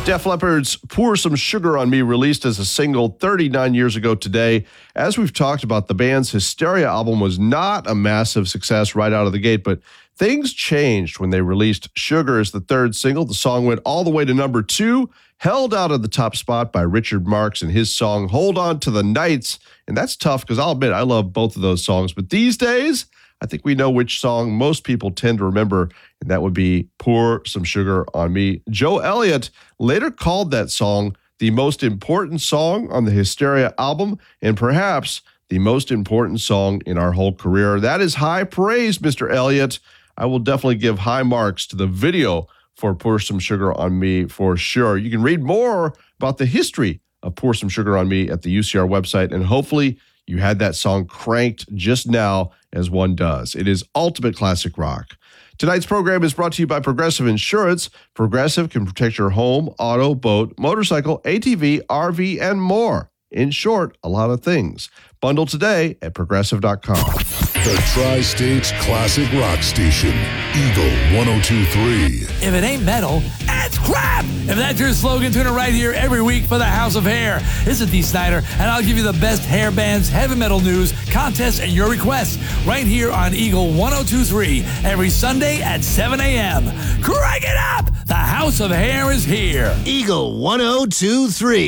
Def Leppard's Pour Some Sugar on Me, released as a single 39 years ago today. As we've talked about, the band's Hysteria album was not a massive success right out of the gate, but things changed when they released Sugar as the third single. The song went all the way to number 2, held out of the top spot by Richard Marx and his song Hold On to the Nights. And that's tough because I'll admit I love both of those songs, but these days I think we know which song most people tend to remember, and that would be Pour Some Sugar on Me. Joe Elliott later called that song the most important song on the Hysteria album, and perhaps the most important song in our whole career. That is high praise, Mr. Elliott. I will definitely give high marks to the video for Pour Some Sugar on Me for sure. You can read more about the history of Pour Some Sugar on Me at the UCR website, and hopefully you had that song cranked just now, as one does. It is ultimate classic rock. Tonight's program is brought to you by Progressive Insurance. Progressive can protect your home, auto, boat, motorcycle, ATV, RV, and more. In short, a lot of things. Bundle today at Progressive.com. The Tri-State's classic rock station, Eagle 102.3. If it ain't metal, it's crap! If that's your slogan, tune it right here every week for the House of Hair. This is Dee Snider, and I'll give you the best hair bands, heavy metal news, contests, and your requests right here on Eagle 102.3 every Sunday at 7 a.m. Crank it up! The House of Hair is here. Eagle 102.3.